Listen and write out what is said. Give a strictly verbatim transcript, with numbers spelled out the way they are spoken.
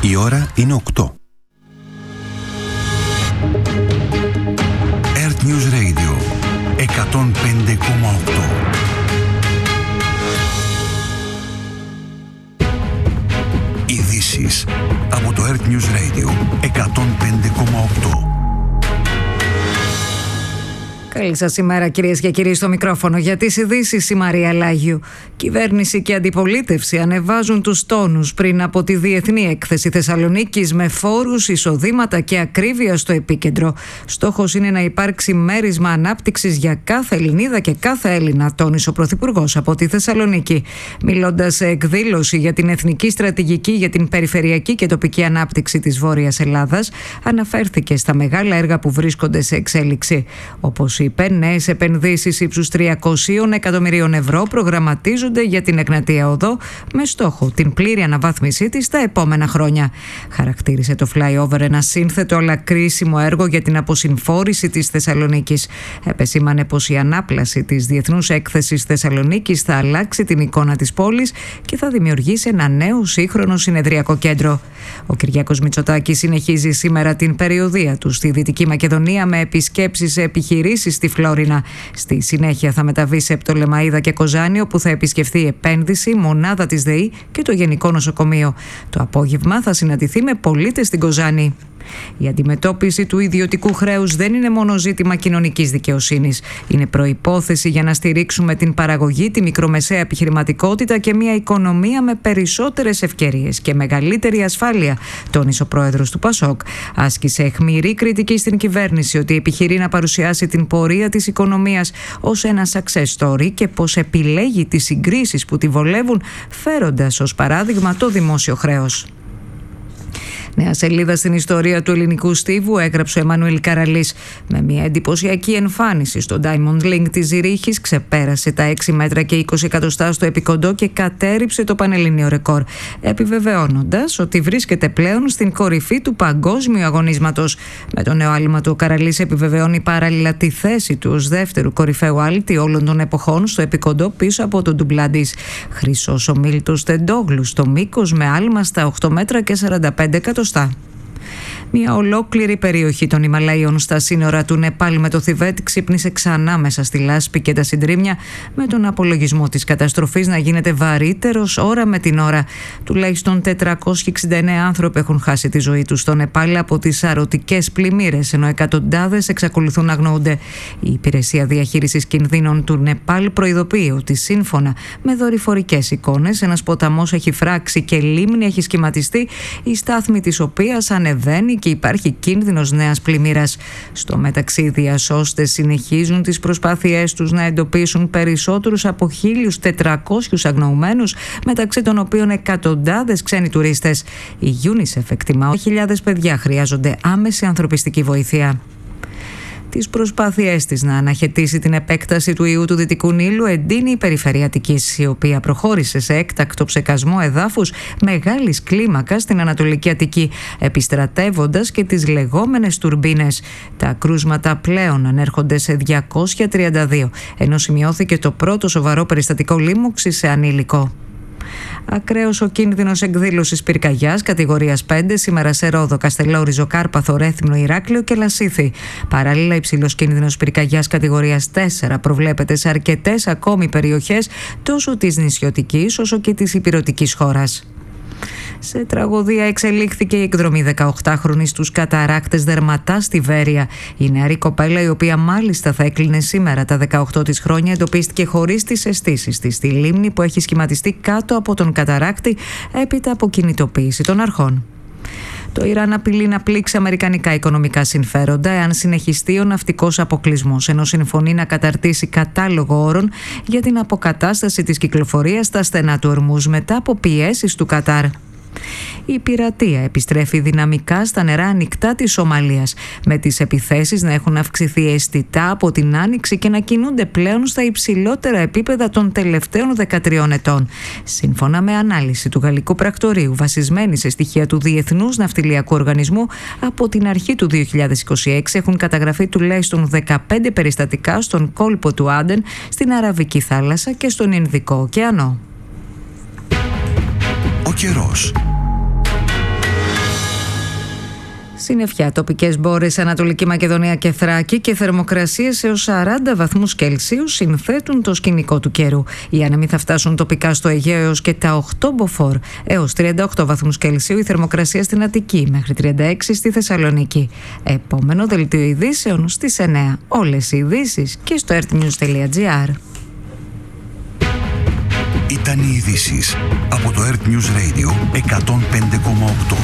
Η ώρα είναι οκτώ. Earth News Radio εκατόν πέντε κόμμα οκτώ. Ειδήσεις από το Earth News Radio εκατόν πέντε κόμμα οκτώ. Καλή σας ημέρα, κυρίες και κύριοι, στο μικρόφωνο για τις ειδήσεις η Μαρία Λάγιου. Κυβέρνηση και αντιπολίτευση ανεβάζουν τους τόνους πριν από τη Διεθνή Έκθεση Θεσσαλονίκης με φόρους, εισοδήματα και ακρίβεια στο επίκεντρο. Στόχος είναι να υπάρξει μέρισμα ανάπτυξης για κάθε Ελληνίδα και κάθε Έλληνα, τόνισε ο Πρωθυπουργός από τη Θεσσαλονίκη. Μιλώντας σε εκδήλωση για την Εθνική Στρατηγική για την Περιφερειακή και Τοπική Ανάπτυξη της Βόρειας Ελλάδας, αναφέρθηκε στα μεγάλα έργα που βρίσκονται σε εξέλιξη. Όπως είπε, νέες επενδύσεις ύψους τριακόσια εκατομμυρίων ευρώ προγραμματίζονται για την Εγνατία Οδό με στόχο την πλήρη αναβάθμισή της τα επόμενα χρόνια. Χαρακτήρισε το flyover ένα σύνθετο αλλά κρίσιμο έργο για την αποσυμφόρηση της Θεσσαλονίκης. Επεσήμανε πως η ανάπλαση της Διεθνούς Έκθεσης Θεσσαλονίκης θα αλλάξει την εικόνα της πόλης και θα δημιουργήσει ένα νέο σύγχρονο συνεδριακό κέντρο. Ο Κυριάκος Μητσοτάκης συνεχίζει σήμερα την περιοδεία του στη Δυτική Μακεδονία με επισκέψεις σε επιχειρήσεις στη Φλόρινα. Στη συνέχεια θα μεταβεί σε Πτολεμαΐδα και Κοζάνη, όπου θα επισκεφθεί επένδυση, μονάδα της ΔΕΗ και το Γενικό Νοσοκομείο. Το απόγευμα θα συναντηθεί με πολίτες στην Κοζάνη. Η αντιμετώπιση του ιδιωτικού χρέους δεν είναι μόνο ζήτημα κοινωνικής δικαιοσύνης. Είναι προϋπόθεση για να στηρίξουμε την παραγωγή, τη μικρομεσαία επιχειρηματικότητα και μια οικονομία με περισσότερες ευκαιρίες και μεγαλύτερη ασφάλεια, τόνισε ο πρόεδρος του ΠΑΣΟΚ. Άσκησε αιχμηρή κριτική στην κυβέρνηση ότι επιχειρεί να παρουσιάσει την πορεία της οικονομίας ως ένα success story και πως επιλέγει τις συγκρίσεις που τη βολεύουν, φέροντας ως παράδειγμα το δημόσιο χρέος. Νέα σελίδα στην ιστορία του ελληνικού στίβου έγραψε ο Εμμανουήλ Καραλής. Με μια εντυπωσιακή εμφάνιση στο Diamond Link της Ζηρίχης, ξεπέρασε τα έξι μέτρα και είκοσι εκατοστά στο επικοντό και κατέρριψε το πανελλήνιο ρεκόρ, επιβεβαιώνοντας ότι βρίσκεται πλέον στην κορυφή του παγκόσμιου αγωνίσματος. Με το νέο άλμα του, ο Καραλής επιβεβαιώνει παράλληλα τη θέση του ως δεύτερου κορυφαίου άλτη όλων των εποχών στο επικοντό, πίσω από τον ντουμπλάντης. Χρυσός ο Μίλτος Τεντόγλου στο μήκος με άλμα στα οκτώ μέτρα και σαράντα πέντε εκατοστά. Μια ολόκληρη περιοχή των Ιμαλαίων στα σύνορα του Νεπάλ με το Θιβέτ ξύπνησε ξανά μέσα στη λάσπη και τα συντρίμμια, με τον απολογισμό της καταστροφής να γίνεται βαρύτερος ώρα με την ώρα. Τουλάχιστον τετρακόσιοι εξήντα εννέα άνθρωποι έχουν χάσει τη ζωή τους στο Νεπάλ από τις σαρωτικές πλημμύρες, ενώ εκατοντάδες εξακολουθούν να αγνοούνται. Η Υπηρεσία Διαχείρισης Κινδύνων του Νεπάλ προειδοποιεί ότι σύμφωνα με δορυφορικές εικόνες, ένας ποταμός έχει φράξει και λίμνη έχει σχηματιστεί, η στάθμη της οποίας ανεβαίνει και υπάρχει κίνδυνος νέας πλημμύρας. Στο μεταξύ, οι διασώστες συνεχίζουν τις προσπάθειές τους να εντοπίσουν περισσότερους από χίλιους τετρακόσιους αγνοωμένους, μεταξύ των οποίων εκατοντάδες ξένοι τουρίστες. Η UNICEF εκτιμά ότι χιλιάδες παιδιά χρειάζονται άμεση ανθρωπιστική βοήθεια. Τις προσπάθειές της να αναχαιτήσει την επέκταση του ιού του Δυτικού Νείλου εντείνει η Περιφέρεια Αττικής, η οποία προχώρησε σε έκτακτο ψεκασμό εδάφους μεγάλης κλίμακας στην Ανατολική Αττική, επιστρατεύοντας και τις λεγόμενες τουρμπίνες. Τα κρούσματα πλέον ανέρχονται σε διακόσια τριάντα δύο, ενώ σημειώθηκε το πρώτο σοβαρό περιστατικό λίμωξης σε ανήλικο. Ακραίος ο κίνδυνος εκδήλωσης πυρκαγιάς κατηγορίας πέντε σήμερα σε Ρόδο, Καστελόριζο, Κάρπαθο, Ρέθυμνο, Ηράκλειο και Λασίθι. Παράλληλα, υψηλός κίνδυνος πυρκαγιάς κατηγορίας τέσσερα προβλέπεται σε αρκετές ακόμη περιοχές τόσο της νησιωτικής όσο και της ηπειρωτικής χώρας. Σε τραγωδία εξελίχθηκε η εκδρομή δεκαοκτάχρονης στους καταράκτες Δερματά στη Βέρεια. Η νεαρή κοπέλα, η οποία μάλιστα θα έκλεινε σήμερα τα δεκαοκτώ της χρόνια, εντοπίστηκε χωρίς τις αισθήσεις της στη λίμνη που έχει σχηματιστεί κάτω από τον καταράκτη έπειτα από κινητοποίηση των αρχών. Το Ιράν απειλεί να πλήξει αμερικανικά οικονομικά συμφέροντα εάν συνεχιστεί ο ναυτικός αποκλεισμός, ενώ συμφωνεί να καταρτήσει κατάλογο όρων για την αποκατάσταση της κυκλοφορίας στα στενά του Ορμούζ μετά από πιέσεις του Κατάρ. Η πειρατεία επιστρέφει δυναμικά στα νερά ανοιχτά της Σομαλίας, με τις επιθέσεις να έχουν αυξηθεί αισθητά από την Άνοιξη και να κινούνται πλέον στα υψηλότερα επίπεδα των τελευταίων δεκατριών ετών. Σύμφωνα με ανάλυση του Γαλλικού Πρακτορείου, βασισμένη σε στοιχεία του Διεθνούς Ναυτιλιακού Οργανισμού, από την αρχή του δύο χιλιάδες είκοσι έξι έχουν καταγραφεί τουλάχιστον δεκαπέντε περιστατικά στον κόλπο του Άντεν, στην Αραβική θάλασσα και στον Ινδικό ωκεανό. Ο καιρός. Συννεφιά, τοπικές μπόρες, Ανατολική Μακεδονία και Θράκη και θερμοκρασίες έως σαράντα βαθμούς Κελσίου συνθέτουν το σκηνικό του καιρού. Οι άνεμοι θα φτάσουν τοπικά στο Αιγαίο έως και τα οκτώ μποφόρ, έως τριάντα οκτώ βαθμούς Κελσίου η θερμοκρασία στην Αττική, μέχρι τριάντα έξι στη Θεσσαλονίκη. Επόμενο δελτίο ειδήσεων στις εννέα. Όλες οι ειδήσεις και στο earthnews τελεία gr. Ήταν οι ειδήσεις από το Earth News Radio εκατόν πέντε κόμμα οκτώ.